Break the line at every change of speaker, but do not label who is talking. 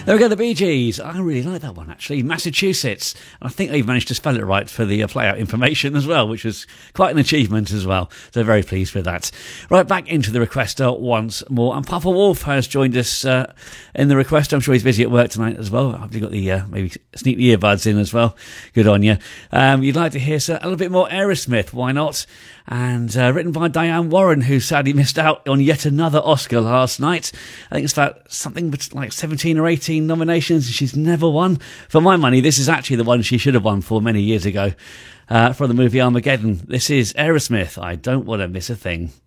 There we go, the Bee Gees. I really like that one, actually. Massachusetts. I think they've managed to spell it right for the play-out information as well, which was quite an achievement as well. So very pleased with that. Right, back into the requester once more. And Papa Wolf has joined us in the request. I'm sure he's busy at work tonight as well. I've got the maybe sneak the earbuds in as well. Good on you. You'd like to hear a little bit more Aerosmith. Why not? And written by Diane Warren, who sadly missed out on yet another Oscar last night. I think it's about something like 17 or 18 nominations, and she's never won. For my money, this is actually the one she should have won for many years ago, for the movie Armageddon. This is Aerosmith, I Don't Want to Miss a Thing.